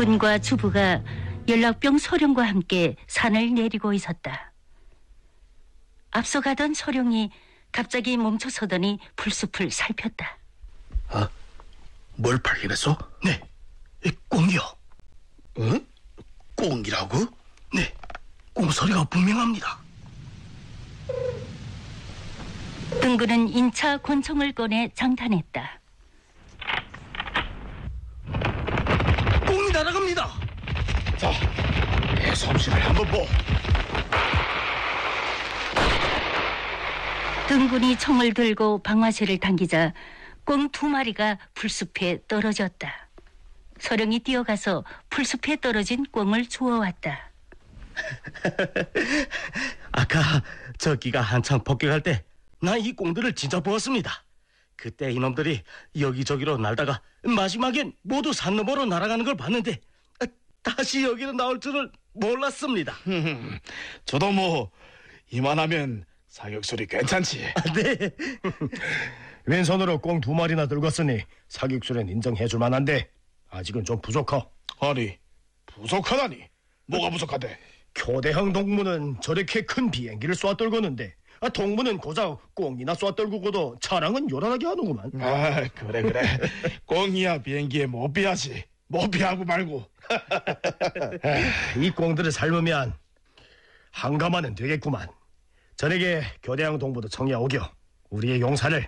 등근과 주부가 연락병 소룡과 함께 산을 내리고 있었다. 앞서가던 소룡이 갑자기 멈춰서더니 풀숲을 살폈다. 뭘 발견했어? 네, 꽁이요. 응? 꽁이라고? 네, 꽁소리가 분명합니다. 등근은 인차 권총을 꺼내 장탄했다. 꽁이 날아갑니다. 자, 내 솜씨를 한번 보. 등근이 총을 들고 방아쇠를 당기자 꽁 2마리가 풀숲에 떨어졌다. 소룡이 뛰어가서 풀숲에 떨어진 꽁을 주워왔다. 아까 저기가 한창 폭격할 때 나 이 꽁들을 진짜 보았습니다. 그때 이놈들이 여기저기로 날다가 마지막엔 모두 산 너머로 날아가는 걸 봤는데 다시 여기로 나올 줄을 몰랐습니다. 저도 뭐 이만하면 사격술이 괜찮지. 네. 왼손으로 꽁 2마리나 들었으니 사격술엔 인정해줄 만한데 아직은 좀 부족하. 아니, 부족하다니. 뭐가 부족하대? 교대형 동무는 저렇게 큰 비행기를 쏘아떨거는데 동무는 고작 꽁이나 쏘아떨구고도 차량은 요란하게 하는구만. 아, 그래. 꽁이야 비행기에 못 비하지. 못 비하고 말고. 이 꽁들을 삶으면 한가마는 되겠구만. 저에게 교대형 동무도 청해 오겨 우리의 용사를